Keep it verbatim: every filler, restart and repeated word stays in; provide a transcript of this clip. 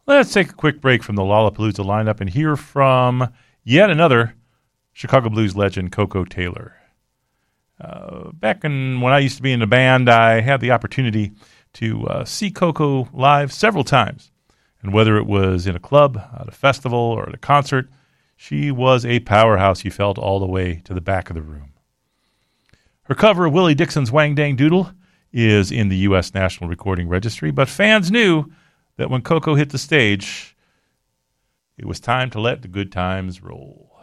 Let's take a quick break from the Lollapalooza lineup and hear from yet another Chicago blues legend, Koko Taylor. Uh, back in, when I used to be in a band, I had the opportunity to uh, see Koko live several times. And whether it was in a club, at a festival, or at a concert, she was a powerhouse you felt all the way to the back of the room. Her cover of Willie Dixon's Wang Dang Doodle is in the U S National Recording Registry, but fans knew that when Koko hit the stage, it was time to let the good times roll.